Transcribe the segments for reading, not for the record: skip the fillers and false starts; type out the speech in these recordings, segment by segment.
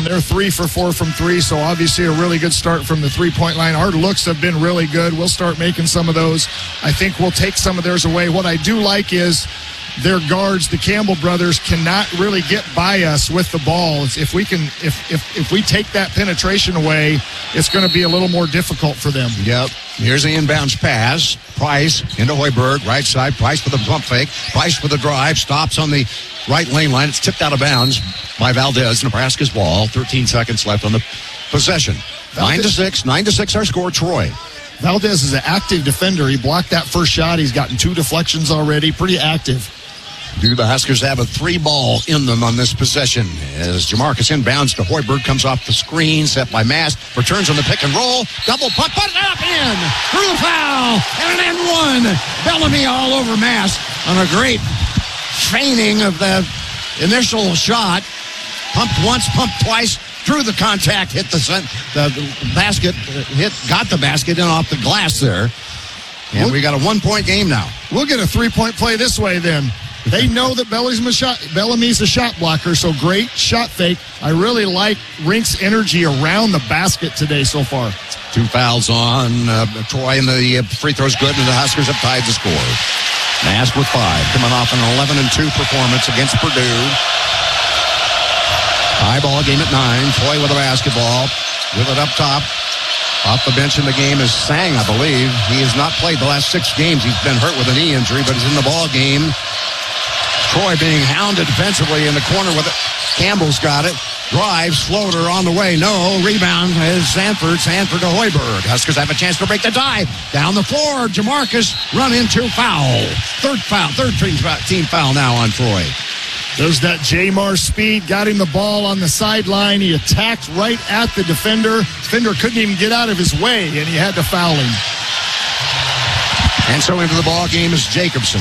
and they're 3 for 4 from 3, so obviously a really good start from the three-point line. Our looks have been really good. We'll start making some of those. I think we'll take some of theirs away. What I do like is their guards, the Campbell brothers, cannot really get by us with the ball. If we take that penetration away, it's going to be a little more difficult for them. Yep. Here's the inbounds pass. Price into Hoiberg, right side. Price with a pump fake. Price with a drive. Stops on the right lane line. It's tipped out of bounds by Valdez. Nebraska's ball. 13 seconds left on the possession. 9-6 our score, Troy. Valdez is an active defender. He blocked that first shot. He's gotten 2 deflections already. Pretty active. Do the Huskers have a 3-ball in them on this possession? As Jamarcus inbounds to Hoiberg, comes off the screen, set by Mast, returns on the pick and roll, double punt, put it up, in, through the foul, and an end one. Bellamy all over Mast on a great feigning of the initial shot. Pumped once, pumped twice, through the contact, hit the basket, got the basket in off the glass there. And we got a 1-point game now. We'll get a 3-point play this way then. They know that Bellamy's a shot blocker, so great shot fake. I really like Rink's energy around the basket today so far. 2 fouls on Troy, and the free throw's good, and the Huskers have tied the score. Mast with 5, coming off an 11-2 performance against Purdue. High ball game at 9. Troy with the basketball, with it up top. Off the bench in the game is Sang, I believe. He has not played the last 6 games. He's been hurt with a knee injury, but he's in the ball game. Troy being hounded defensively in the corner with it. Campbell's got it. Drives, floater on the way. No. Rebound is Sanford. Sanford to Hoiberg. Huskers have a chance to break the tie. Down the floor. Jamarcus run into foul. Third team foul now on Troy. There's that Jamar speed. Got him the ball on the sideline. He attacked right at the defender. Defender couldn't even get out of his way, and he had to foul him. And so into the ball game is Jacobson.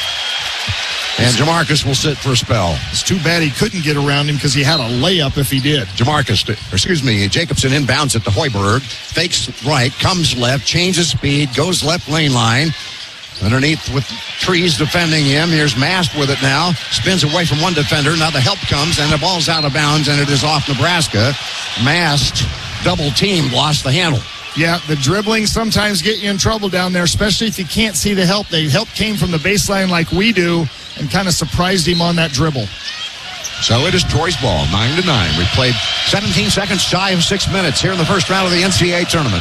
And Jamarcus will sit for a spell. It's too bad he couldn't get around him because he had a layup if he did. Jacobson inbounds it to Hoiberg. Fakes right, comes left, changes speed, goes left lane line. Underneath with trees defending him. Here's Mast with it now. Spins away from one defender. Now the help comes, and the ball's out of bounds, and it is off Nebraska. Mast, double team, lost the handle. Yeah, the dribbling sometimes get you in trouble down there, especially if you can't see the help. The help came from the baseline like we do and kind of surprised him on that dribble. So it is Troy's ball, 9-9. We played 17 seconds shy of 6 minutes here in the first round of the NCAA tournament.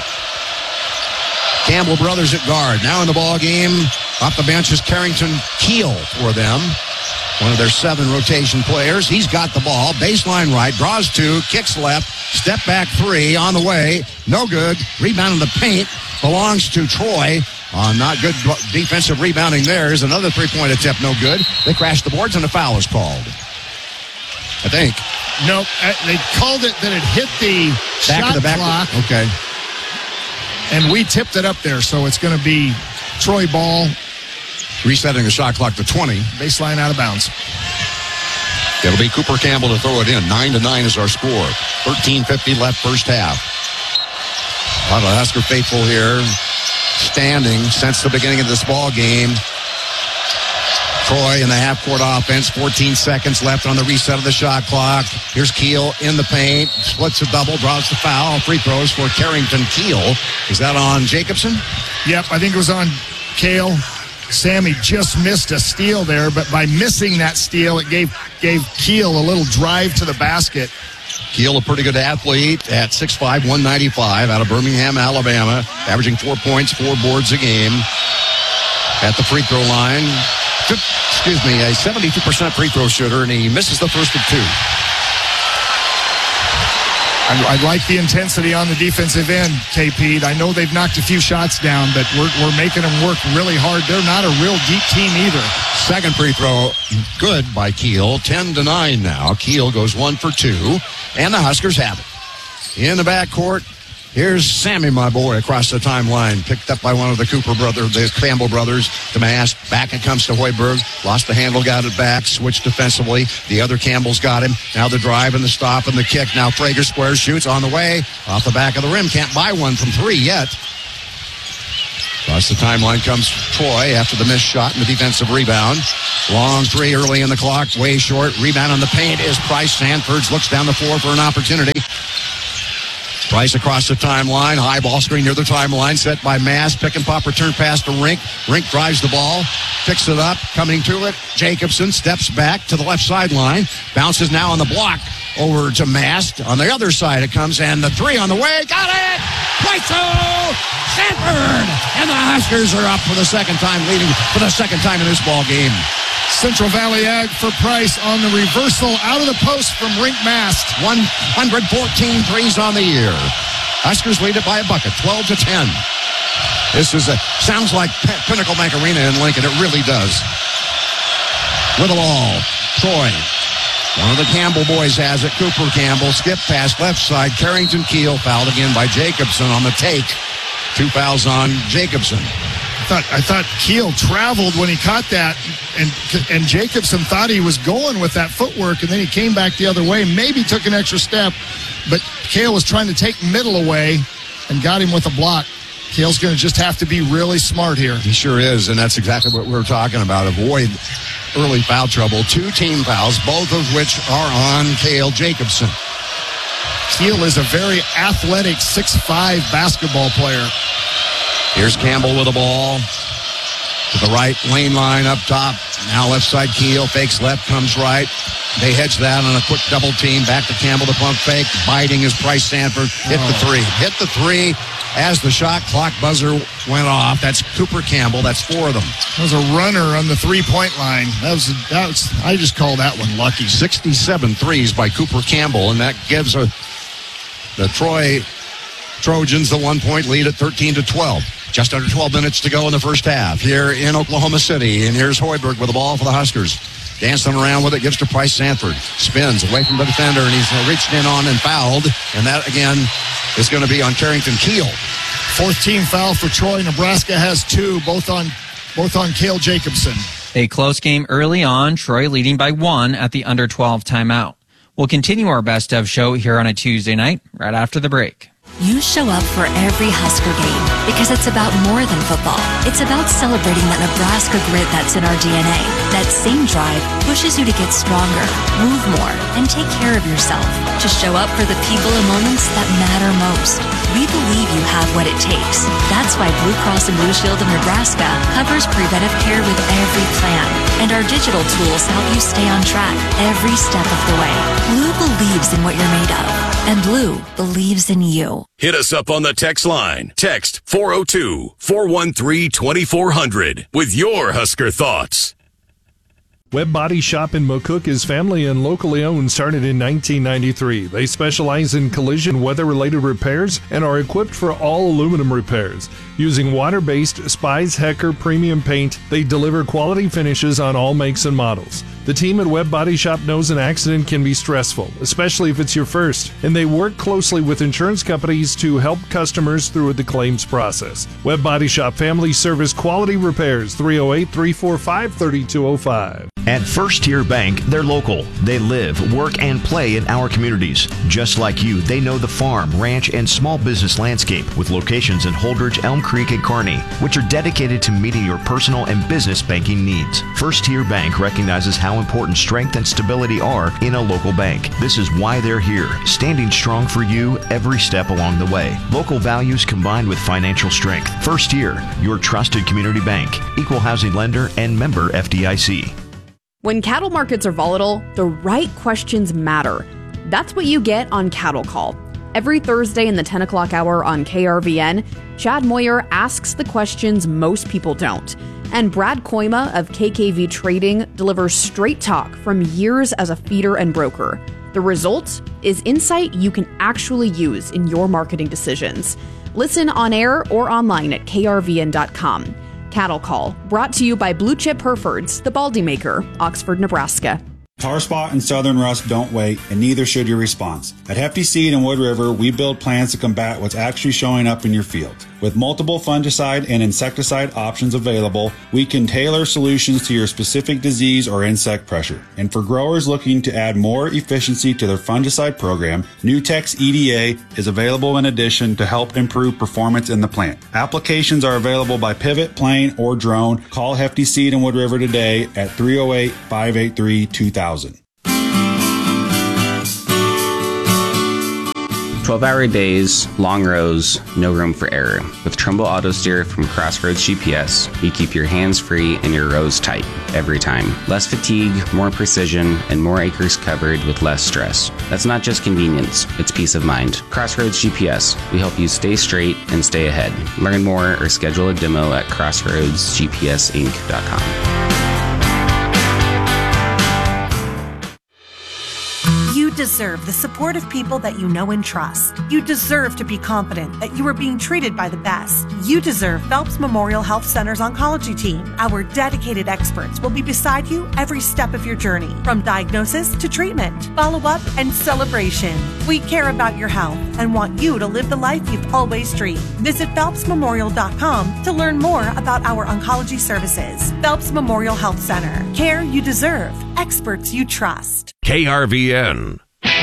Campbell brothers at guard. Now in the ball game, off the bench is Carrington Keel for them. One of their 7 rotation players. He's got the ball. Baseline right. Draws 2. Kicks left. Step back 3 on the way. No good. Rebound in the paint. Belongs to Troy. Not good defensive rebounding there. Here's another 3-point attempt. No good. They crashed the boards and a foul is called. I think. No, they called it that it hit the shot clock. Okay. And we tipped it up there, so it's going to be Troy ball. Resetting the shot clock to 20. Baseline out of bounds. It'll be Cooper Campbell to throw it in. 9-9 is our score. 13:50 left first half. A lot of Husker faithful here. Standing since the beginning of this ball game. Troy in the half-court offense. 14 seconds left on the reset of the shot clock. Here's Keel in the paint. Splits a double. Draws the foul. Free throws for Carrington Keel. Is that on Jacobson? Yep, I think it was on Kale. Sammy just missed a steal there, but by missing that steal, it gave Keel a little drive to the basket. Keel, a pretty good athlete at 6'5", 195, out of Birmingham, Alabama, averaging 4 points, 4 boards a game. At the free throw line, a 72% free throw shooter, and he misses the first of 2. I like the intensity on the defensive end, KP. I know they've knocked a few shots down, but we're making them work really hard. They're not a real deep team either. Second free throw, good by Keel. 10-9 now. Keel goes 1 for 2, and the Huskers have it. In the backcourt, here's Sammy, my boy, across the timeline. Picked up by one of the Campbell brothers. To Mast. Back it comes to Hoiberg. Lost the handle, got it back. Switched defensively. The other Campbell's got him. Now the drive and the stop and the kick. Now Frager squares, shoots on the way. Off the back of the rim. Can't buy one from 3 yet. The Across the timeline comes Troy after the missed shot and the defensive rebound. Long three early in the clock, way short. Rebound on the paint is Price. Sanford looks down the floor for an opportunity. Price across the timeline. High ball screen near the timeline. Set by Mass. Pick and pop return pass to Rink. Rink drives the ball. Picks it up. Coming to it. Jacobson steps back to the left sideline. Bounces now on the block over to Mast. On the other side it comes, and the three on the way. Got it! Right through! Sanford! And the Huskers are up for the second time, leading for the second time in this ball game. Central Valley Ag for Price on the reversal out of the post from Rink Mast. 114 threes on the year. Huskers lead it by a bucket, 12-10. This is sounds like Pinnacle Bank Arena in Lincoln. It really does. With the ball, Troy. One of the Campbell boys has it. Cooper Campbell. Skip pass left side. Carrington Keel fouled again by Jacobson on the take. 2 fouls on Jacobson. I thought Keel traveled when he caught that, and Jacobson thought he was going with that footwork, and then he came back the other way, maybe took an extra step, but Keel was trying to take middle away and got him with a block. Keel's going to just have to be really smart here. He sure is, and that's exactly what we're talking about. Avoid early foul trouble. 2 team fouls, both of which are on Cale Jacobson. Keel is a very athletic 6'5" basketball player. Here's Campbell with the ball. To the right lane line up top. Now left side Keel. Fakes left, comes right. They hedge that on a quick double team. Back to Campbell, the pump fake. Biting is Price Sanford. Hit the three. Hit the three as the shot clock buzzer went off. That's Cooper Campbell. That's 4 of them. That was a runner on the three-point line. That was I just call that one lucky. 67 threes by Cooper Campbell, and that gives the Troy Trojans the 1-point lead at 13-12. Just under 12 minutes to go in the first half here in Oklahoma City. And here's Hoiberg with the ball for the Huskers. Dancing around with it, gives to Price Sanford. Spins away from the defender, and he's reached in on and fouled. And that, again, is going to be on Carrington Keel. 4th team foul for Troy. Nebraska has 2, both on Cale Jacobson. A close game early on, Troy leading by 1 at the under 12 timeout. We'll continue our best of show here on a Tuesday night, right after the break. You show up for every Husker game because it's about more than football. It's about celebrating that Nebraska grit that's in our DNA. That same drive pushes you to get stronger, move more, and take care of yourself. To show up for the people and moments that matter most. We believe you have what it takes. That's why Blue Cross and Blue Shield of Nebraska covers preventive care with every plan. And our digital tools help you stay on track every step of the way. Blue believes in what you're made of. And Blue believes in you. Hit us up on the text line. Text 402-413-2400 with your Husker thoughts. Webb Body Shop in McCook is family and locally owned, started in 1993. They specialize in collision weather-related repairs and are equipped for all aluminum repairs. Using water-based Spies Hecker premium paint, they deliver quality finishes on all makes and models. The team at Webb Body Shop knows an accident can be stressful, especially if it's your first, and they work closely with insurance companies to help customers through the claims process. Webb Body Shop Family Service Quality Repairs, 308-345-3205. At First Tier Bank, they're local. They live, work, and play in our communities. Just like you, they know the farm, ranch, and small business landscape with locations in Holdridge, Elm Creek, and Kearney, which are dedicated to meeting your personal and business banking needs. First Tier Bank recognizes how important strength and stability are in a local bank. This is why they're here, standing strong for you every step along the way. Local values combined with financial strength. First Tier, your trusted community bank, equal housing lender, and member FDIC. When cattle markets are volatile, the right questions matter. That's what you get on Cattle Call. Every Thursday in the 10 o'clock hour on KRVN, Chad Moyer asks the questions most people don't. And Brad Koima of KKV Trading delivers straight talk from years as a feeder and broker. The result is insight you can actually use in your marketing decisions. Listen on air or online at krvn.com. Cattle Call, brought to you by Blue Chip Herefords, the Baldy Maker, Oxford, Nebraska. Tar spot and southern rust don't wait, and neither should your response. At Hefty Seed and Wood River, we build plans to combat what's actually showing up in your field. With multiple fungicide and insecticide options available, we can tailor solutions to your specific disease or insect pressure. And for growers looking to add more efficiency to their fungicide program, Nutex EDA is available in addition to help improve performance in the plant. Applications are available by pivot, plane, or drone. Call Hefty Seed and Wood River today at 308-583-2000. 12-hour days, long rows, no room for error. With Trumbull Auto Steer from Crossroads GPS, you keep your hands free and your rows tight every time. Less fatigue, more precision, and more acres covered with less stress. That's not just convenience, it's peace of mind. Crossroads GPS, we help you stay straight and stay ahead. Learn more or schedule a demo at crossroadsgpsinc.com. You deserve the support of people that you know and trust. You deserve to be confident that you are being treated by the best. You deserve Phelps Memorial Health Center's oncology team. Our dedicated experts will be beside you every step of your journey, from diagnosis to treatment, follow-up, and celebration. We care about your health and want you to live the life you've always dreamed. Visit PhelpsMemorial.com to learn more about our oncology services. Phelps Memorial Health Center. Care you deserve. Experts you trust. KRVN.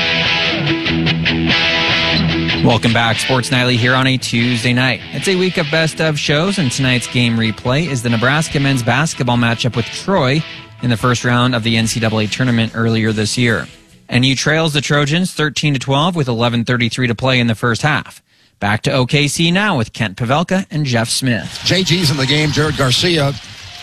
Welcome back, Sports Nightly here on a Tuesday night. It's a week of best of shows, and tonight's game replay is the Nebraska men's basketball matchup with Troy in the first round of the NCAA tournament earlier this year. NU trails the Trojans 13-12 with 11:33 to play in the first half. Back to OKC now with Kent Pavelka and Jeff Smith. JG's in the game. Jared Garcia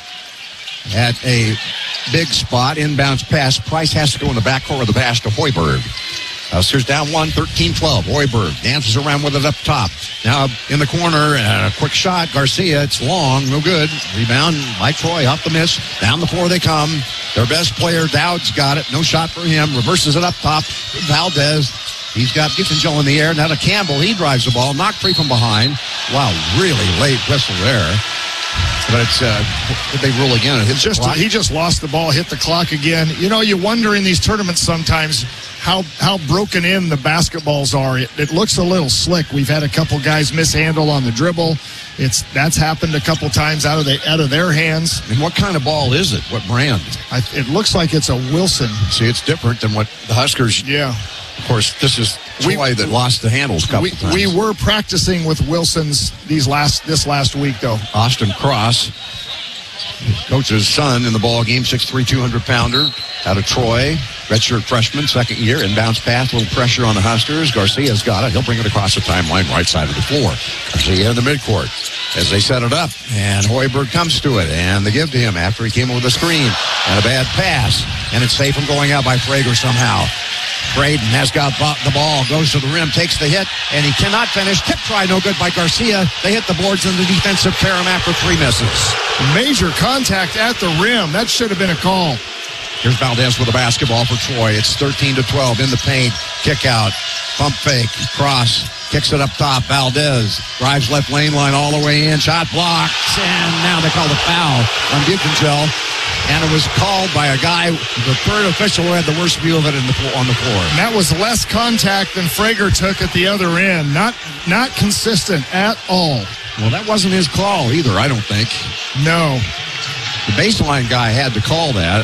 at a big spot. Inbounds pass. Price has to go in the backcourt with the pass to Hoiberg. Huskers down 1, 13-12. Hoiberg dances around with it up top. Now in the corner, a quick shot. Garcia, it's long, no good. Rebound by Troy, off the miss. Down the floor they come. Their best player, Dowd's got it. No shot for him. Reverses it up top. Valdez. He's got Giffingill in the air. Now to Campbell. He drives the ball. Knocked free from behind. Wow, really late whistle there. But it's, did they rule again? He just lost the ball, hit the clock again. You know, you wonder in these tournaments sometimes how broken in the basketballs are. It looks a little slick. We've had a couple guys mishandle on the dribble. That's happened a couple times out of their hands. And what kind of ball is it? What brand? It looks like it's a Wilson. See, it's different than what the Huskers. Yeah. Of course, this is Troy that lost the handles a couple times. We were practicing with Wilsons this last week, though. Austin Cross, coach's son in the ball game, 6'3", 200-pounder, out of Troy. Redshirt freshman, second year. Inbounds pass, a little pressure on the Huskers. Garcia's got it. He'll bring it across the timeline, right side of the floor. Garcia in the midcourt as they set it up. And Hoiberg comes to it. And they give to him after he came over the screen. And a bad pass. And it's safe from going out by Frager somehow. Braden has got the ball, goes to the rim, takes the hit, and he cannot finish. Tip try, no good by Garcia. They hit the boards in the defensive carom after 3 misses. Major contact at the rim. That should have been a call. Here's Valdez with a basketball for Troy. It's 13-12 in the paint. Kick out, pump fake, cross, kicks it up top. Valdez drives left lane line all the way in. Shot blocked, and now they call the foul on Giffingill. And it was called by a guy, the third official, who had the worst view of it on the floor. And that was less contact than Frager took at the other end. Not consistent at all. Well, that wasn't his call either, I don't think. No. The baseline guy had to call that.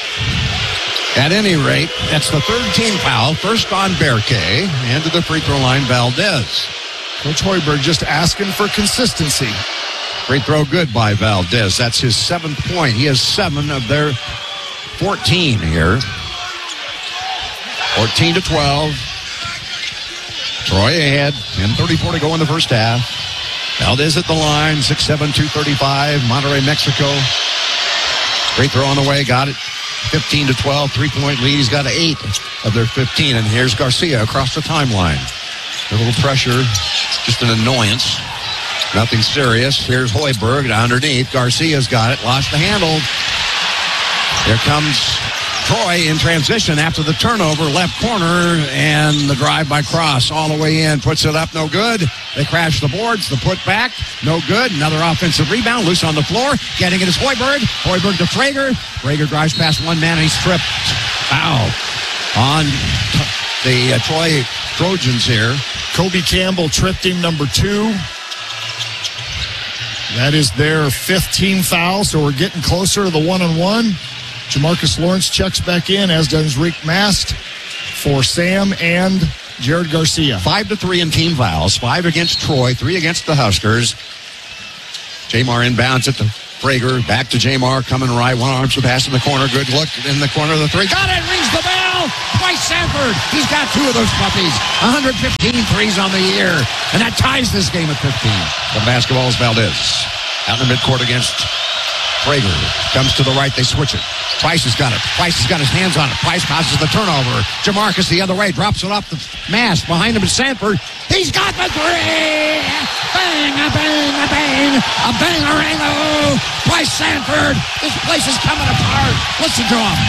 At any rate, that's the third team foul. First on Berkay, and to the free throw line, Valdez. Coach Hoiberg just asking for consistency. Free throw good by Valdez. That's his 7th point. He has 7 of their 14 here. 14-12. Troy ahead. 10:34 to go in the first half. Valdez at the line. 6'7", 235. Monterrey, Mexico. Free throw on the way. Got it. 15-12. 3-point lead. He's got 8 of their 15. And here's Garcia across the timeline. A little pressure. Just an annoyance. Nothing serious. Here's Hoiberg underneath. Garcia's got it. Lost the handle. Here comes Troy in transition after the turnover. Left corner, and the drive by Cross all the way in. Puts it up. No good. They crash the boards. The put back. No good. Another offensive rebound. Loose on the floor. Getting it is Hoiberg. Hoiberg to Frager. Frager drives past one man, and he's tripped. Foul on the Troy Trojans here. Kobe Campbell tripped him, number 2. That is their 5th team foul, so we're getting closer to the 1-on-1. Jamarcus Lawrence checks back in, as does Rick Mast for Sam and Jared Garcia. 5-3 in team fouls. 5 against Troy, 3 against the Huskers. Jamar inbounds it to Frager. Back to Jamar, coming right. One arm to pass in the corner. Good look in the corner of the 3. Got it! Rings the bell! Bryce Sanford. He's got 2 of those puppies. 115 threes on the year. And that ties this game at 15. The basketball is Valdez. Out in the midcourt against Frager. Comes to the right. They switch it. Price has got it. Price has got his hands on it. Price causes the turnover. Jamarcus the other way. Drops it off the mask. Behind him is Sanford. He's got the 3! Bang, a bang, a bang. A bang-a-rang-o. Price Sanford. This place is coming apart. Listen to him.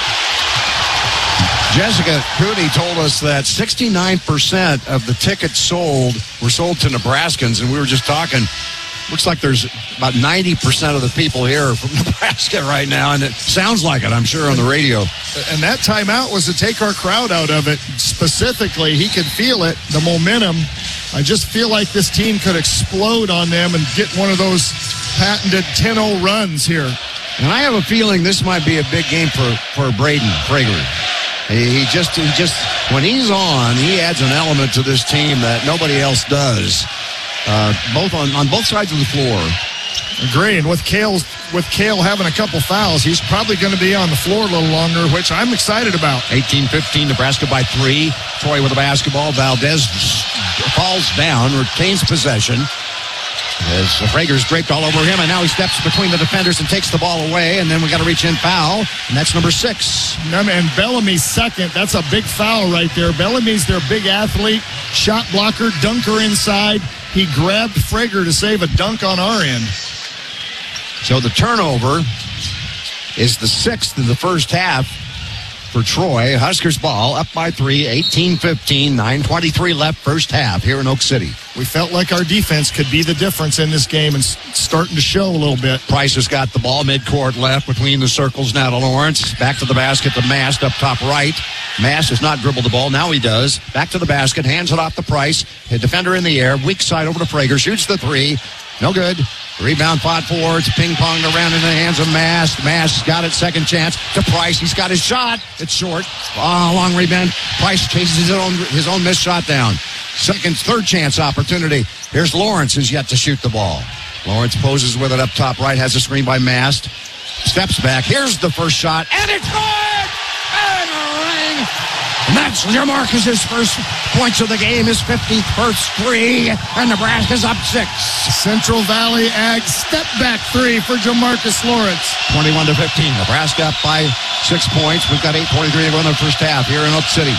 Jessica Cooney told us that 69% of the tickets sold were sold to Nebraskans, and we were just talking. Looks like there's about 90% of the people here from Nebraska right now, and it sounds like it, I'm sure, on the radio. And that timeout was to take our crowd out of it. Specifically, he could feel it, the momentum. I just feel like this team could explode on them and get one of those patented 10-0 runs here. And I have a feeling this might be a big game for Braden Frager. He just when he's on, he adds an element to this team that nobody else does. Both on both sides of the floor. Agree, and with Cale having a couple fouls, he's probably going to be on the floor a little longer, which I'm excited about. 18-15, Nebraska by 3. Troy with the basketball. Valdez falls down, retains possession. As Frager's draped all over him, and now he steps between the defenders and takes the ball away, and then we got to reach in foul, and that's number 6. And Bellamy's second. That's a big foul right there. Bellamy's their big athlete, shot blocker, dunker inside. He grabbed Frager to save a dunk on our end. So the turnover is the 6th in the first half for Troy. Huskers ball up by 3, 18-15, 9:23 left first half here in Oak City. We felt like our defense could be the difference in this game and starting to show a little bit. Price has got the ball midcourt left between the circles now to Lawrence. Back to the basket to Mast up top right. Mast has not dribbled the ball. Now he does. Back to the basket. Hands it off to Price. A defender in the air. Weak side over to Frager. Shoots the 3. No good. Rebound fought forward. It's ping-ponged around in the hands of Mast. Mast got it. Second chance to Price. He's got his shot. It's short. Long rebound. Price chases his own missed shot down. Third chance opportunity. Here's Lawrence, who's yet to shoot the ball. Lawrence poses with it up top right. Has a screen by Mast. Steps back. Here's the first shot. And it's good! And a ring! And that's Jamarcus' first points of the game. His 51st 3. And Nebraska's up 6. Central Valley Ag step back 3 for Jamarcus Lawrence. 21-15. Nebraska up by 6 points. We've got 8:43 to go in the first half here in Oak City.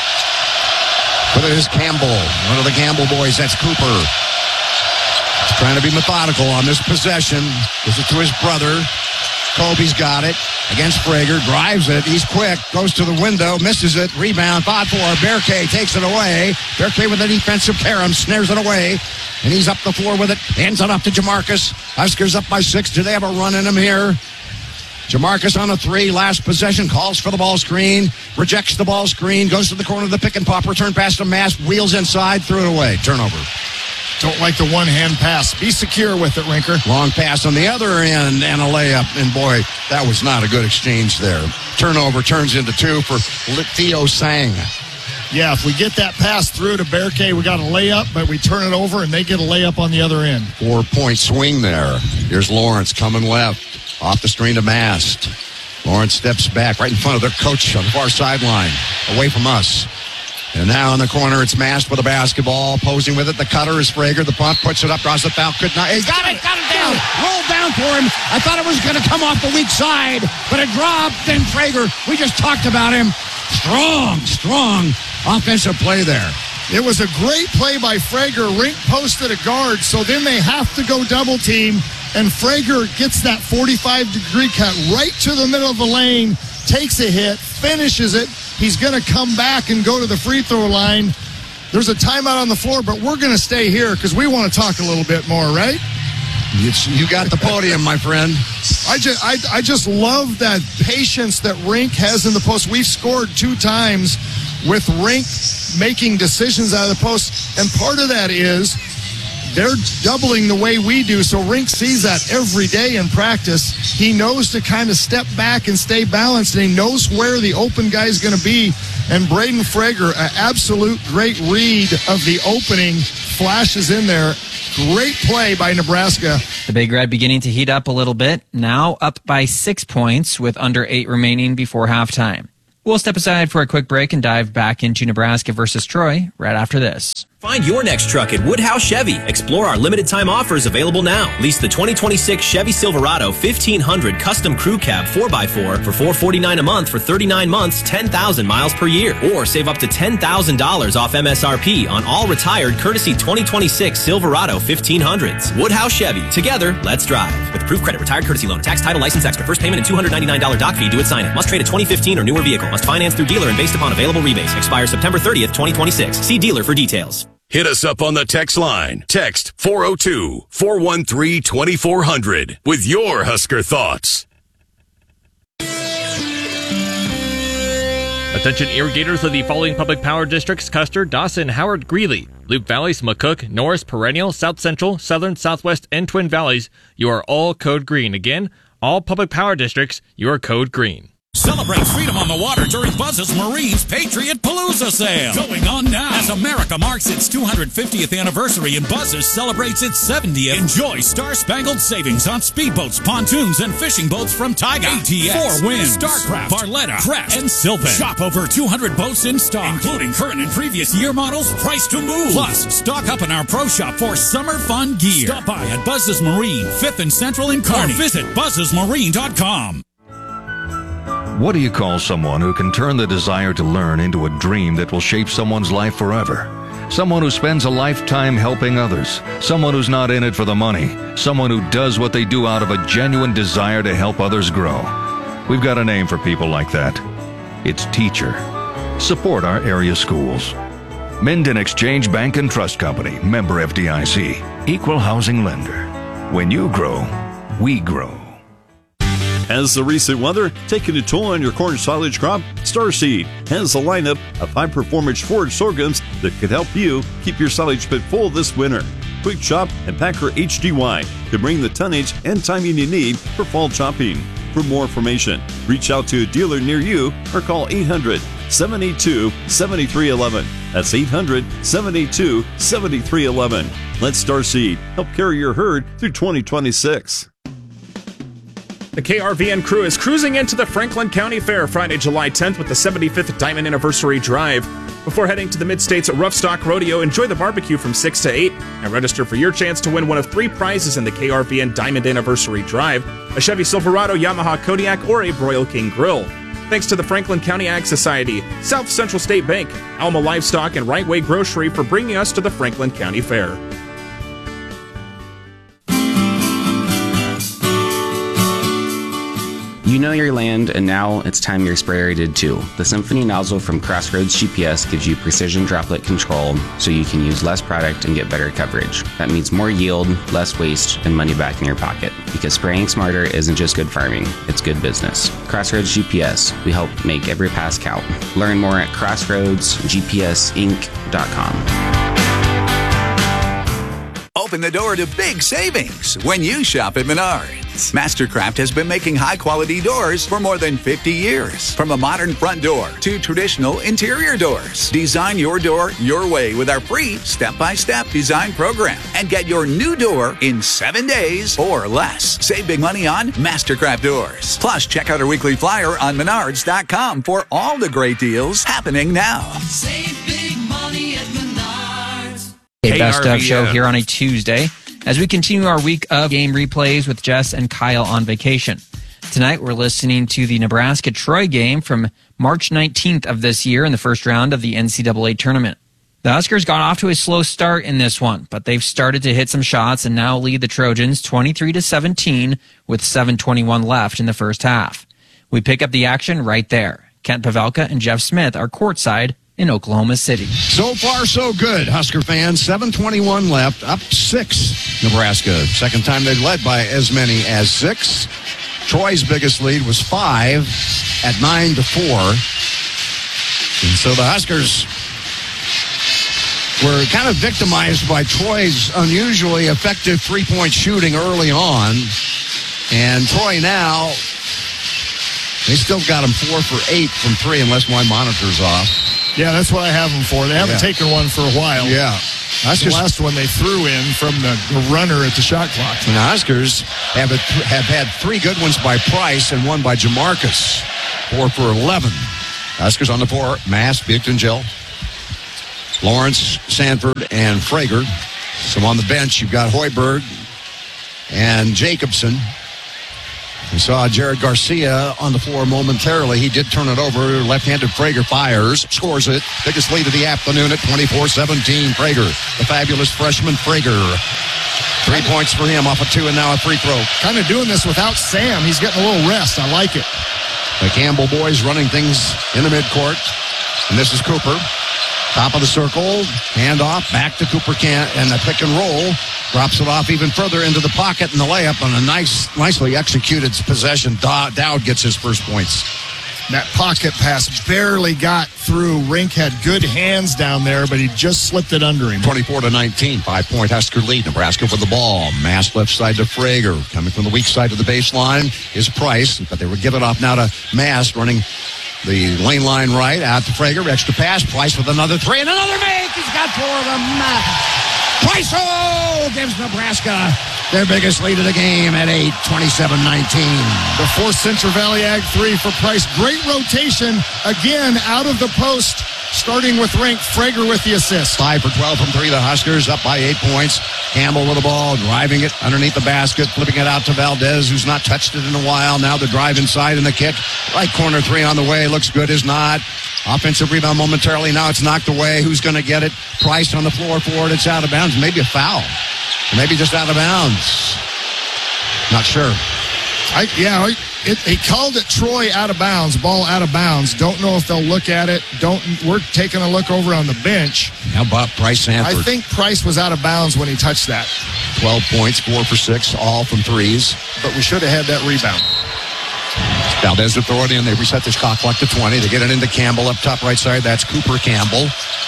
But it is Campbell, one of the Campbell boys. That's Cooper. He's trying to be methodical on this possession. Gives it to his brother. Kobe's got it against Frager. Drives it. He's quick. Goes to the window. Misses it. Rebound. Fought for. Berkay takes it away. Berkay with a defensive carom. Snares it away. And he's up the floor with it. Hands it off to Jamarcus. Huskers up by 6. Do they have a run in him here? Jamarcus on a 3, last possession, calls for the ball screen, rejects the ball screen, goes to the corner of the pick and pop, return pass to Mast, wheels inside, threw it away. Turnover. Don't like the one-hand pass. Be secure with it, Rinker. Long pass on the other end and a layup, and boy, that was not a good exchange there. Turnover turns into 2 for Theo Sang. Yeah, if we get that pass through to Berkay, we got a layup, but we turn it over and they get a layup on the other end. 4-point swing there. Here's Lawrence coming left. Off the screen to Mast. Lawrence steps back right in front of their coach on the far sideline, away from us. And now in the corner, it's Mast with a basketball, posing with it. The cutter is Frager. The pump puts it up, draws the foul. Could not. He got it down. Rolled down for him. I thought it was going to come off the weak side, but it dropped. And Frager, we just talked about him. Strong offensive play there. It was a great play by Frager. Rink posted a guard, so then they have to go double team. And Frager gets that 45-degree cut right to the middle of the lane, takes a hit, finishes it. He's going to come back and go to the free throw line. There's a timeout on the floor, but we're going to stay here because we want to talk a little bit more, right? You got the podium, my friend. I just love that patience that Rink has in the post. We've scored 2 times with Rink making decisions out of the post, and part of that is they're doubling the way we do, so Rink sees that every day in practice. He knows to kind of step back and stay balanced, and he knows where the open guy is going to be. And Braden Frager, an absolute great read of the opening, flashes in there. Great play by Nebraska. The Big Red beginning to heat up a little bit, now up by 6 points with under 8 remaining before halftime. We'll step aside for a quick break and dive back into Nebraska versus Troy right after this. Find your next truck at Woodhouse Chevy. Explore our limited time offers available now. Lease the 2026 Chevy Silverado 1500 Custom Crew Cab 4x4 for $449 a month for 39 months, 10,000 miles per year. Or save up to $10,000 off MSRP on all retired courtesy 2026 Silverado 1500s. Woodhouse Chevy. Together, let's drive. With approved credit, retired courtesy loan, tax, title, license extra, first payment and $299 doc fee due at sign-in. Must trade a 2015 or newer vehicle. Must finance through dealer and based upon available rebates. Expires September 30th, 2026. See dealer for details. Hit us up on the text line. Text 402-413-2400 with your Husker thoughts. Attention irrigators of the following public power districts: Custer, Dawson, Howard, Greeley, Loup Valleys, McCook, Norris, Perennial, South Central, Southern, Southwest, and Twin Valleys. You are all code green. Again, all public power districts, you are code green. Celebrate freedom on the water during Buzz's Marine's Patriot Palooza sale. Going on now. As America marks its 250th anniversary and Buzz's celebrates its 70th, enjoy star-spangled savings on speedboats, pontoons, and fishing boats from Taiga, ATX, 4 Winds, Starcraft, Barletta, Crest, and Silpen. Shop over 200 boats in stock, including current and previous year models, priced to move. Plus, stock up in our pro shop for summer fun gear. Stop by at Buzz's Marine, 5th and Central in Kearney. Or visit buzzesmarine.com. What do you call someone who can turn the desire to learn into a dream that will shape someone's life forever? Someone who spends a lifetime helping others. Someone who's not in it for the money. Someone who does what they do out of a genuine desire to help others grow. We've got a name for people like that. It's teacher. Support our area schools. Minden Exchange Bank and Trust Company, member FDIC, equal housing lender. When you grow, we grow. Has the recent weather taken a toll on your corn silage crop? Starseed has a lineup of high-performance forage sorghums that could help you keep your silage pit full this winter. Quick Chop and Packer HDY can bring the tonnage and timing you need for fall chopping. For more information, reach out to a dealer near you or call 800-782-7311. That's 800-782-7311. Let Starseed help carry your herd through 2026. The KRVN crew is cruising into the Franklin County Fair Friday, July 10th with the 75th Diamond Anniversary Drive. Before heading to the Mid-States Rough Stock Rodeo, enjoy the barbecue from 6 to 8 and register for your chance to win one of 3 prizes in the KRVN Diamond Anniversary Drive: a Chevy Silverado, Yamaha Kodiak, or a Broil King Grill. Thanks to the Franklin County Ag Society, South Central State Bank, Alma Livestock, and Right Way Grocery for bringing us to the Franklin County Fair. You know your land, and now it's time your sprayer did too. The Symphony nozzle from Crossroads GPS gives you precision droplet control so you can use less product and get better coverage. That means more yield, less waste, and money back in your pocket. Because spraying smarter isn't just good farming, it's good business. Crossroads GPS, we help make every pass count. Learn more at crossroadsgpsinc.com. Open the door to big savings when you shop at Menards. Mastercraft has been making high-quality doors for more than 50 years. From a modern front door to traditional interior doors. Design your door your way with our free step-by-step design program. And get your new door in 7 days or less. Save big money on Mastercraft doors. Plus, check out our weekly flyer on Menards.com for all the great deals happening now. Save big money at Menards. A best of show here on a Tuesday as we continue our week of game replays with Jess and Kyle on vacation. Tonight we're listening to the Nebraska-Troy game from March 19th of this year in the first round of the NCAA tournament. The Huskers got off to a slow start in this one, but they've started to hit some shots and now lead the Trojans 23-17 with 7:21 left in the first half. We pick up the action right there. Kent Pavelka and Jeff Smith are courtside in Oklahoma City. So far, so good, Husker fans. 7:21 left, up 6, Nebraska. Second time they've led by as many as 6. Troy's biggest lead was 5 at 9-4. And so the Huskers were kind of victimized by Troy's unusually effective three-point shooting early on. And Troy now, they still got them 4 for 8 from 3 unless my monitor's off. Yeah, that's what I have them for. They haven't taken one for a while. Yeah. That's the last one they threw in from the runner at the shot clock. And the Huskers have had 3 good ones by Price and 1 by Jamarcus. 4 for 11. Huskers on the floor, Mass, Buchtengill, Lawrence, Sanford, and Frager. So on the bench, you've got Hoiberg and Jacobson. We saw Jared Garcia on the floor momentarily. He did turn it over. Left-handed Frager fires, scores it. Biggest lead of the afternoon at 24-17. Frager, the fabulous freshman Frager. 3 points for him off a 2 and now a free throw. Kind of doing this without Sam. He's getting a little rest. I like it. The Campbell boys running things in the midcourt. And this is Cooper. Top of the circle, handoff, back to Cooper and the pick and roll. Drops it off even further into the pocket and the layup on a nicely executed possession. Dowd gets his first points. That pocket pass barely got through. Rink had good hands down there, but he just slipped it under him. 24-19, 5-point Husker lead. Nebraska with the ball. Mass left side to Frager. Coming from the weak side of the baseline is Price, but they were giving off now to Mass, running the lane line right out to Frager. Extra pass. Price with another 3 and another make. He's got 4 of them. Price gives Nebraska their biggest lead of the game at 8, 27-19. The fourth Central Valley Ag 3 for Price. Great rotation again out of the post, starting with Rink. Frager with the assist. 5 for 12 from 3. The Huskers up by 8 points. Campbell with the ball, driving it underneath the basket, flipping it out to Valdez, who's not touched it in a while. Now the drive inside and the kick. Right corner 3 on the way. Looks good, is not. Offensive rebound momentarily. Now it's knocked away. Who's going to get it? Price on the floor for it. It's out of bounds. Maybe a foul. Or maybe just out of bounds. Not sure. He called it Troy out of bounds, ball out of bounds. Don't know if they'll look at it. We're taking a look over on the bench. How about Price Sanford? I think Price was out of bounds when he touched that. 12 points, 4 for 6, all from threes. But we should have had that rebound. Valdez to throw it in. They reset this clock to 20. They get it into Campbell up top right side. That's Cooper Campbell.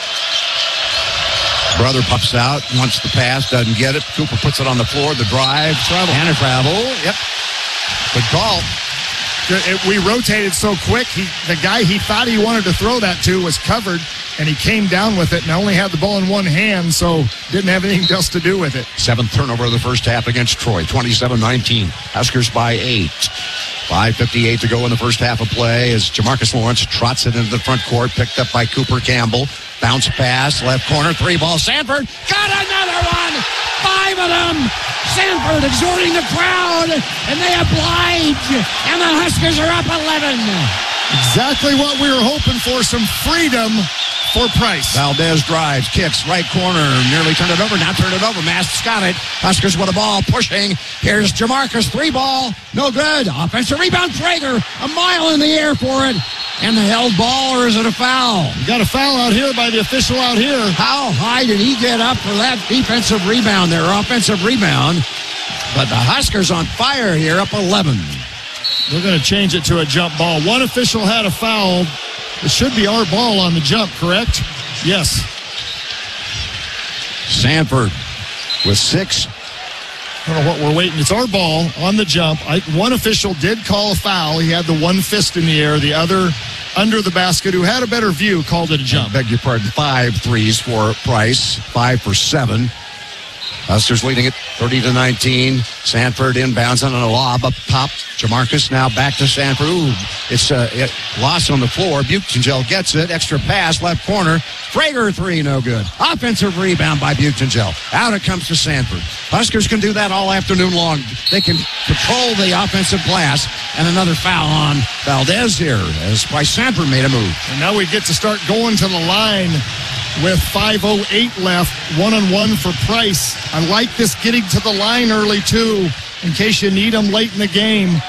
Brother pops out, wants the pass, doesn't get it. Cooper puts it on the floor. The drive, and a travel. Yep. Good call. We rotated so quick. The guy he thought he wanted to throw that to was covered, and he came down with it and only had the ball in one hand, so didn't have anything else to do with it. 7th turnover of the first half against Troy. 27-19. Huskers by 8. 5:58 to go in the first half of play as Jamarcus Lawrence trots it into the front court, picked up by Cooper Campbell. Bounce pass, left corner, 3-ball. Sanford got another one. 5 of them. Sanford exhorting the crowd, and they oblige. And the Huskers are up 11. Exactly what we were hoping for, some freedom for Price. Valdez drives, kicks, right corner, nearly turned it over, now turned it over. Mask's got it. Huskers with the ball, pushing. Here's Jamarcus, 3-ball, no good. Offensive rebound, Frager, a mile in the air for it. And the held ball, or is it a foul? You got a foul out here by the official out here. How high did he get up for that defensive rebound there, offensive rebound? But the Huskers on fire here, up 11. We're going to change it to a jump ball. One official had a foul. It should be our ball on the jump, correct? Yes. Sanford with 6. I don't know what we're waiting. It's our ball on the jump. One official did call a foul. He had the one fist in the air. The other under the basket, who had a better view, called it a jump. I beg your pardon. 5 threes for Price. 5 for 7. Huskers leading it 30-19. Sanford inbounds on a lob up top. Jamarcus now back to Sanford. Ooh, it's lost on the floor. Buchtengill gets it. Extra pass, left corner. Frager 3, no good. Offensive rebound by Buchtengill. Out it comes to Sanford. Huskers can do that all afternoon long. They can control the offensive glass. And another foul on Valdez here as Price Sanford made a move. And now we get to start going to the line with 5:08 left, 1-on-1 for Price. I like this getting to the line early, too, in case you need them late in the game.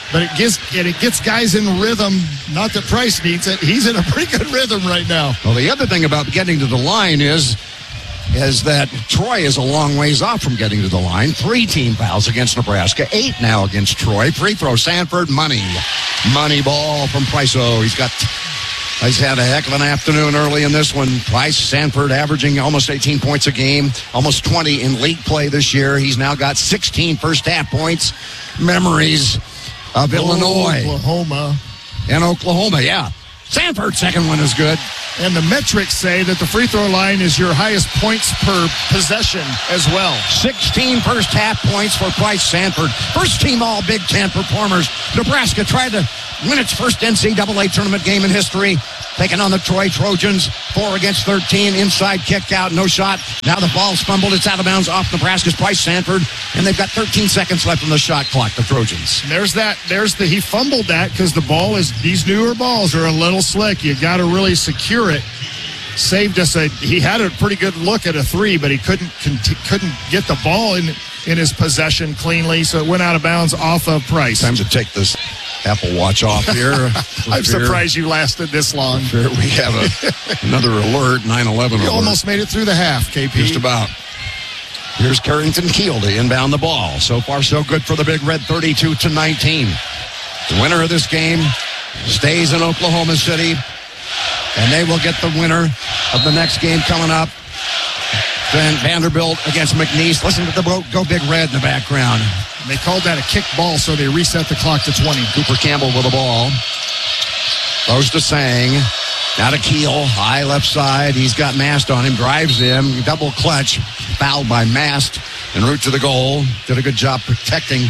But it gets guys in rhythm. Not that Price needs it. He's in a pretty good rhythm right now. Well, the other thing about getting to the line is that Troy is a long ways off from getting to the line. 3 team fouls against Nebraska, 8 now against Troy. Free throw, Sanford, money ball from Price. Oh, he's had a heck of an afternoon early in this one. Price, Sanford averaging almost 18 points a game, almost 20 in league play this year. He's now got 16 first half points. Memories of Illinois. Oklahoma, yeah. Sanford's second one is good. And the metrics say that the free throw line is your highest points per possession as well. 16 first half points for Price Sanford. First team all Big Ten performers. Nebraska tried to win its first NCAA tournament game in history, taking on the Troy Trojans. 4 against 13. Inside kick out, no shot. Now the ball's fumbled. It's out of bounds off Nebraska's Price Sanford. And they've got 13 seconds left on the shot clock, the Trojans. He fumbled that because the ball these newer balls are a little slick. You got to really secure it. Saved us he had a pretty good look at a 3, but he couldn't get the ball in his possession cleanly, so it went out of bounds off of Price. Time to take this Apple Watch off here. I'm surprised you lasted this long. We have another alert, 9/11 alert. You almost made it through the half, KP. Just about. Here's Carrington Keel to inbound the ball. So far, so good for the Big Red, 32-19. The winner of this game stays in Oklahoma City, and they will get the winner of the next game coming up. Then Vanderbilt against McNeese. Listen to the Go Big Red in the background. They called that a kick ball, so they reset the clock to 20. Cooper Campbell with the ball. Goes to Sang. Now to Keel. High left side. He's got Mast on him. Drives him. Double clutch. Fouled by Mast. En route to the goal. Did a good job protecting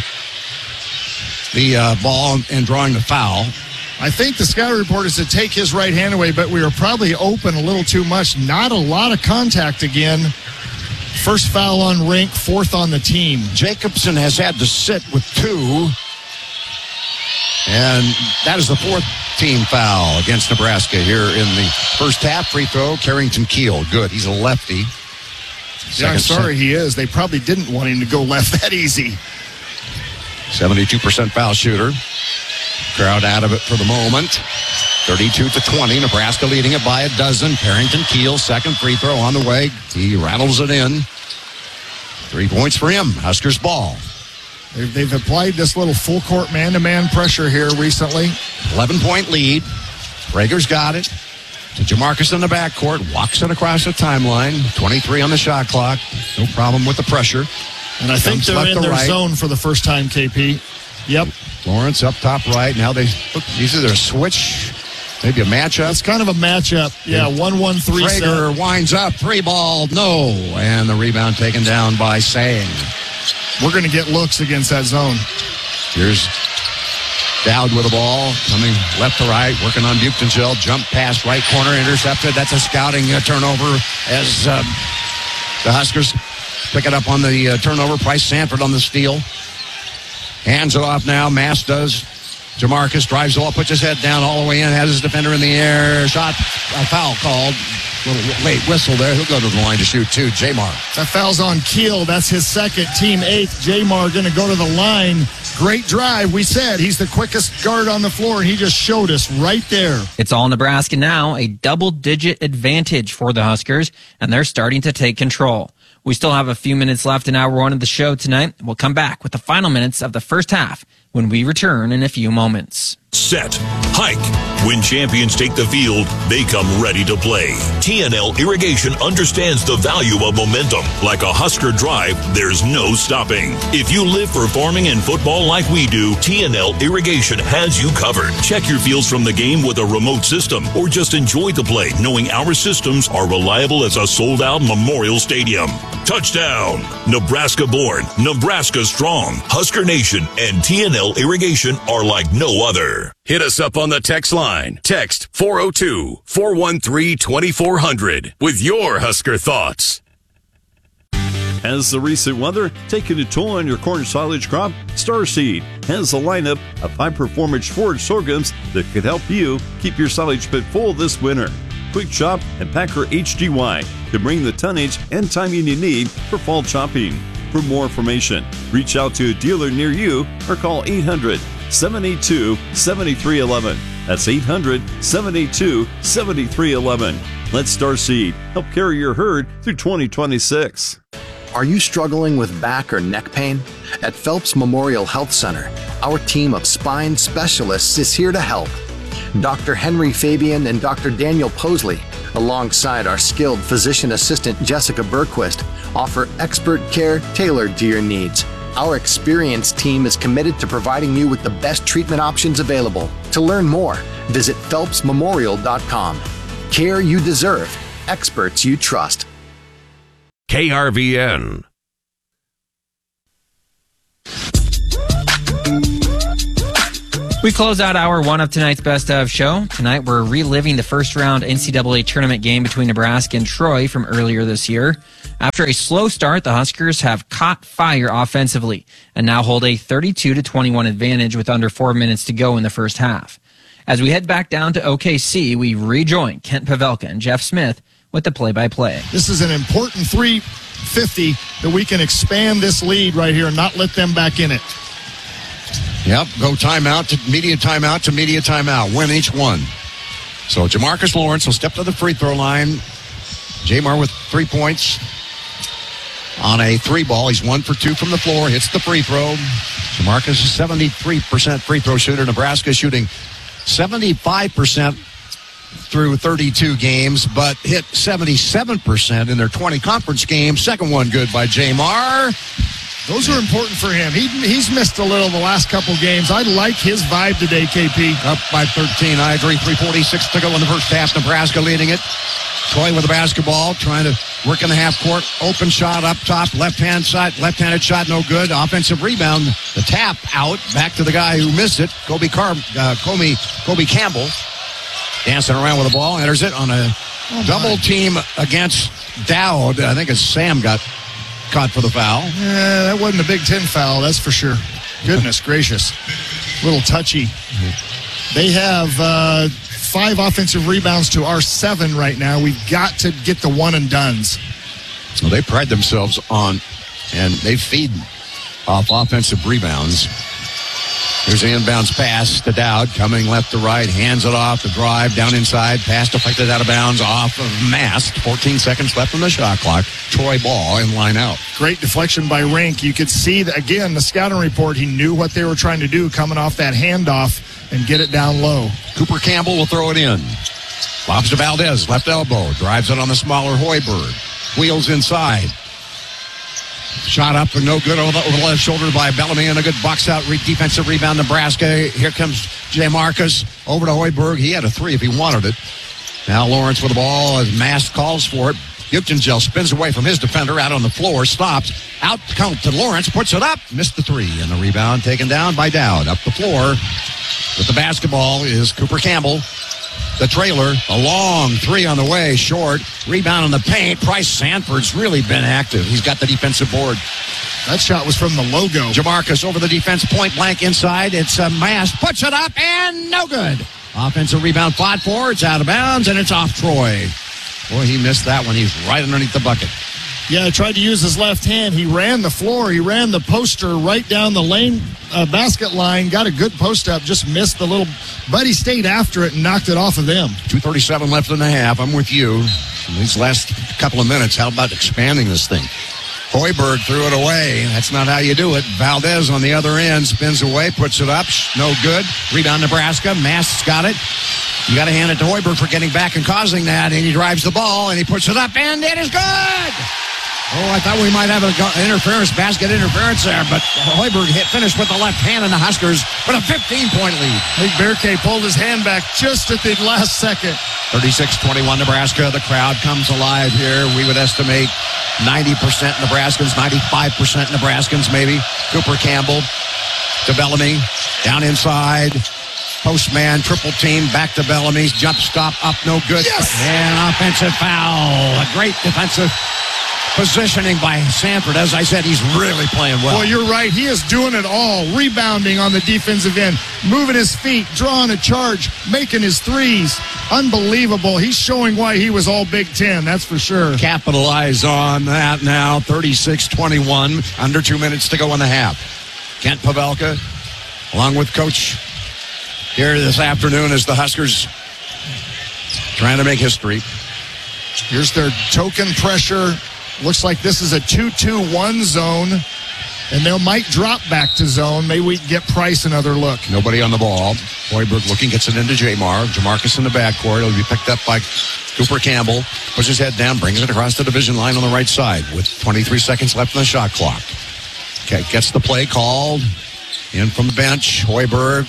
the ball and drawing the foul. I think the scout report is to take his right hand away, but we were probably open a little too much. Not a lot of contact again. First foul on Rink, 4th on the team. Jacobson has had to sit with 2. And that is the 4th team foul against Nebraska here in the first half. Free throw, Carrington Keel. Good. He's a lefty. Yeah, I'm sorry he is. They probably didn't want him to go left that easy. 72% foul shooter. Crowd out of it for the moment. 32-20. Nebraska leading it by a dozen. Carrington Keel, second free throw on the way. He rattles it in. 3 points for him. Huskers ball. They've applied this little full court man-to-man pressure here recently. 11-point lead. Rager's got it. To Jamarcus in the backcourt. Walks it across the timeline. 23 on the shot clock. No problem with the pressure. And I think they're in their zone for the first time, KP. Yep. Lawrence up top right. Now these are their switch. Maybe a matchup. It's kind of a matchup. Yeah, 1-1-3 set. Rager winds up. 3-ball. No. And the rebound taken down by Sang. We're going to get looks against that zone. Here's Dowd with the ball. Coming left to right. Working on Buchtenschel. Jump pass right corner. Intercepted. That's a scouting turnover as the Huskers pick it up on the turnover. Price Sanford on the steal. Hands it off now. Mass does. Jamarcus drives the ball, puts his head down all the way in, has his defender in the air. Shot, a foul called. Little late whistle there. He'll go to the line to shoot too. Jamar. That foul's on Keel. That's his second, team 8th. Jamar going to go to the line. Great drive. We said he's the quickest guard on the floor, and he just showed us right there. It's all Nebraska now, a double-digit advantage for the Huskers, and they're starting to take control. We still have a few minutes left in hour 1 of the show tonight. We'll come back with the final minutes of the first half when we return in a few moments. Set, hike. When champions take the field, they come ready to play. TNL Irrigation understands the value of momentum. Like a Husker drive, there's no stopping. If you live for farming and football like we do, TNL Irrigation has you covered. Check your fields from the game with a remote system, or just enjoy the play knowing our systems are reliable as a sold-out Memorial Stadium. Touchdown! Nebraska born, Nebraska strong. Husker Nation and TNL Irrigation are like no other. Hit us up on the text line. Text 402-413-2400 with your Husker thoughts. Has the recent weather taken a toll on your corn silage crop? Starseed has a lineup of high-performance forage sorghums that could help you keep your silage pit full this winter. Quick Chop and Packer HDY to bring the tonnage and timing you need for fall chopping. For more information, reach out to a dealer near you or call 800-782-7311. That's 800-782-7311. Let Starseed help carry your herd through 2026. Are you struggling with back or neck pain? At Phelps Memorial Health Center, our team of spine specialists is here to help. Dr. Henry Fabian and Dr. Daniel Posley, alongside our skilled physician assistant Jessica Berquist, offer expert care tailored to your needs. Our experienced team is committed to providing you with the best treatment options available. To learn more, visit phelpsmemorial.com. Care you deserve, experts you trust. KRVN. We close out hour one of tonight's Best Of show. Tonight we're reliving the first round NCAA tournament game between Nebraska and Troy from earlier this year. After a slow start, the Huskers have caught fire offensively and now hold a 32-21 advantage with under 4 minutes to go in the first half. As we head back down to OKC, we rejoin Kent Pavelka and Jeff Smith with the play-by-play. This is an important 350 that we can expand this lead right here and not let them back in it. Yep, go timeout to media timeout to media timeout. Win each one. So Jamarcus Lawrence will step to the free throw line. Jamar with 3 points on a 3-ball. He's 1 for 2 from the floor. Hits the free throw. Jamarcus is 73% free throw shooter. Nebraska shooting 75% through 32 games, but hit 77% in their 20 conference games. Second one good by Jamar. Those are important for him. He's missed a little the last couple games. I like his vibe today, KP. Up by 13, I agree. 3:46 to go in the first half. Nebraska leading it. Troy with the basketball, trying to work in the half court. Open shot up top, left-hand side, left-handed shot, no good. Offensive rebound, the tap out, back to the guy who missed it. Kobe Campbell, dancing around with the ball, enters it on a double team against Dowd. I think it's Sam got caught for the foul. Yeah, that wasn't a Big Ten foul, that's for sure. Goodness gracious. A little touchy. They have 5 offensive rebounds to our 7 right now. We've got to get the one and dones. Well, they pride themselves on, and they feed off offensive rebounds. Here's an inbounds pass to Dowd, coming left to right, hands it off, the drive, down inside, pass deflected out of bounds, off of Mast. 14 seconds left on the shot clock. Troy ball in line out. Great deflection by Rink. You could see, again, the scouting report, he knew what they were trying to do, coming off that handoff and get it down low. Cooper Campbell will throw it in. Lobs to Valdez, left elbow, drives it on the smaller Hoiberg. Wheels inside. Shot up and no good over the left shoulder by Bellamy, and a good box out defensive rebound, Nebraska. Here comes Jamarcus over to Hoiberg. He had a 3 if he wanted it. Now Lawrence with the ball as Mast calls for it. Gutengel spins away from his defender out on the floor, stops, out count to Lawrence, puts it up, missed the 3, and the rebound taken down by Dowd. Up the floor with the basketball is Cooper Campbell. The trailer, a long 3 on the way, short. Rebound in the paint. Price Sanford's really been active. He's got the defensive board. That shot was from the logo. Jamarcus over the defense, point blank inside. It's a Mast, puts it up, and no good. Offensive rebound fought for. It's out of bounds, and it's off Troy. Boy, he missed that one. He's right underneath the bucket. Yeah, he tried to use his left hand. He ran the floor. He ran the poster right down the lane basket line. Got a good post up. Just missed the little... But he stayed after it and knocked it off of them. 2:37 left in the half. I'm with you. In these last couple of minutes, how about expanding this thing? Hoiberg threw it away. That's not how you do it. Valdez on the other end spins away, puts it up. No good. Rebound Nebraska. Mast's got it. You got to hand it to Hoiberg for getting back and causing that. And he drives the ball, and he puts it up, and it is good! Oh, I thought we might have an interference, basket interference there, but Hoiberg finished with the left hand, and the Huskers with a 15-point lead. I think Berkay pulled his hand back just at the last second. 36-21 Nebraska. The crowd comes alive here. We would estimate 90% Nebraskans, 95% Nebraskans maybe. Cooper Campbell to Bellamy. Down inside. Postman, triple team, back to Bellamy's. Jump stop, up, no good. Yes! And offensive foul. A great defensive positioning by Sanford. As I said, he's really playing well. Well, you're right. He is doing it all. Rebounding on the defensive end, moving his feet, drawing a charge, making his threes. Unbelievable. He's showing why he was all Big Ten, that's for sure. Capitalize on that now. 36-21. Under 2 minutes to go in the half. Kent Pavelka along with Coach here this afternoon as the Huskers trying to make history. Here's their token pressure. Looks like this is a 2-2-1 zone, and they might drop back to zone. Maybe we can get Price another look. Nobody on the ball. Hoiberg looking, gets it into Jamar. Jamarcus in the backcourt. It'll be picked up by Cooper Campbell. Puts his head down, brings it across the division line on the right side with 23 seconds left on the shot clock. Okay, gets the play called. In from the bench, Hoiberg,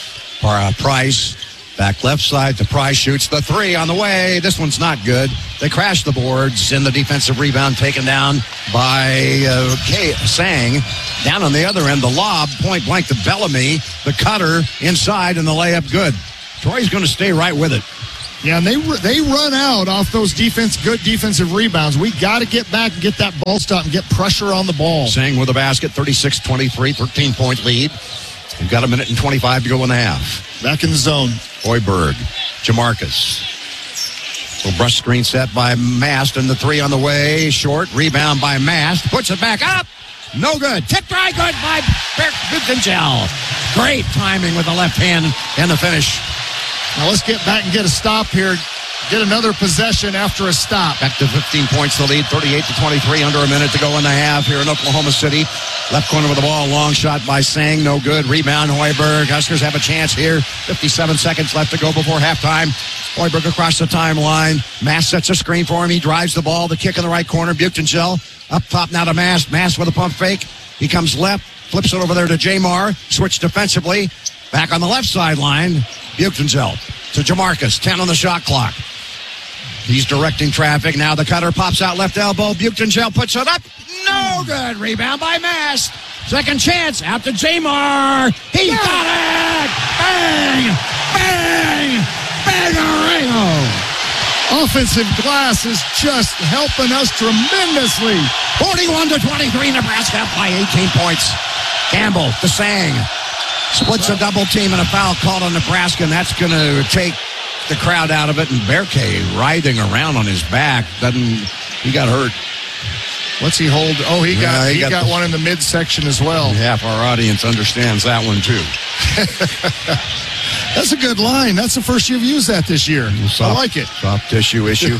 Price. Back left side to Price, shoots the three on the way. This one's not good. They crash the boards in the defensive rebound taken down by Sang. Down on the other end, the lob, point blank to Bellamy. The cutter inside and the layup good. Troy's going to stay right with it. Yeah, and they run out off those good defensive rebounds. We got to get back and get that ball stop and get pressure on the ball. Sang with a basket, 36-23, 13-point lead. We've got a minute and 25 to go in the half. Back in the zone. Hoiberg, Jamarcus. Little brush screen set by Mast, and the three on the way. Short, rebound by Mast. Puts it back up. No good. Tip try good by Buchengel. Great timing with the left hand and the finish. Now let's get back and get a stop here. Get another possession after a stop. Back to 15 points to lead, 38-23, under a minute to go in the half here in Oklahoma City. Left corner with the ball, long shot by Sang, no good. Rebound, Hoiberg. Huskers have a chance here. 57 seconds left to go before halftime. Hoiberg across the timeline. Mast sets a screen for him. He drives the ball. The kick in the right corner. Buchengel up top now to Mast. Mast with a pump fake. He comes left, flips it over there to Jamar. Switch defensively. Back on the left sideline. Buchengel to Jamarcus. 10 on the shot clock. He's directing traffic. Now the cutter pops out left elbow. Buchengel puts it up. No good. Rebound by Mast. Second chance out to Jamar. He got it. Bang! Bang! Bang-a-ringo. Offensive glass is just helping us tremendously. 41-23. Nebraska up by 18 points. Campbell to Sang. Splits a double team and a foul called on Nebraska, and that's going to take the crowd out of it. And Berkay writhing around on his back. He got hurt. What's he hold? Oh, he got one in the midsection as well. Half our audience understands that one too. That's a good line. That's the first you've used that this year. I like it. Soft tissue issue.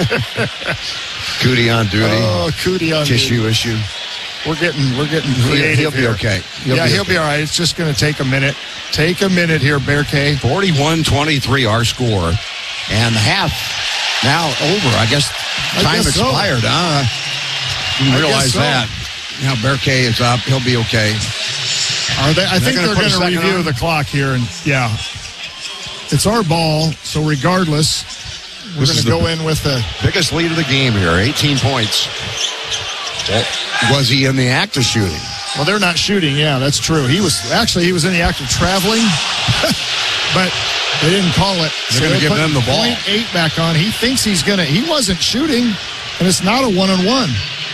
Cootie on duty. Oh, Cootie on tissue duty. issue. We're getting creative. He'll be okay. He'll be all right. It's just going to take a minute. Take a minute here, Berkay. 41-23 our score. And the half now over. I guess time expired. Didn't realize that. Now Berkay is up. He'll be okay. Are they? I think they're going to review the clock here. And yeah, it's our ball. So regardless, we're going to go in with the biggest lead of the game here. 18 points. Was he in the act of shooting? Well, they're not shooting. Yeah, that's true. He was in the act of traveling, but they didn't call it. They're going to give them the ball. 0.8 back on. He thinks he's going to. He wasn't shooting, and it's not a one-on-one.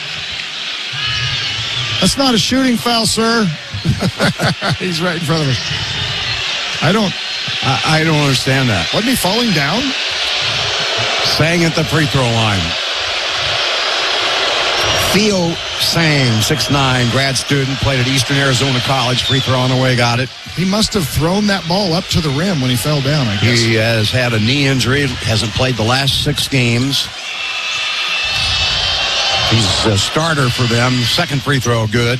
That's not a shooting foul, sir. He's right in front of us. I don't understand that. Wasn't he falling down? Sang at the free throw line. Theo Sang, 6'9", grad student, played at Eastern Arizona College. Free throw on the way, got it. He must have thrown that ball up to the rim when he fell down, I guess. He has had a knee injury, hasn't played the last 6 games. He's a starter for them. Second free throw, good.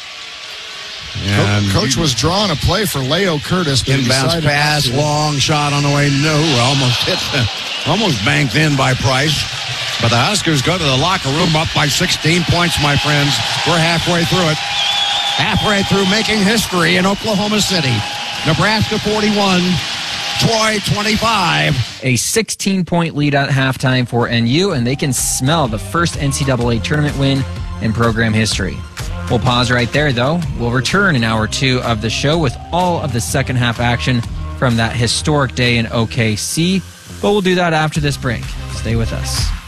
And Coach was drawing a play for Leo Curtis. Inbounds pass, long shot on the way. No, almost banked in by Price. But the Huskers go to the locker room up by 16 points, my friends. We're halfway through it. Halfway through making history in Oklahoma City. Nebraska 41, Troy 25. A 16-point lead at halftime for NU, and they can smell the first NCAA tournament win in program history. We'll pause right there, though. We'll return in hour 2 of the show with all of the second half action from that historic day in OKC. But we'll do that after this break. Stay with us.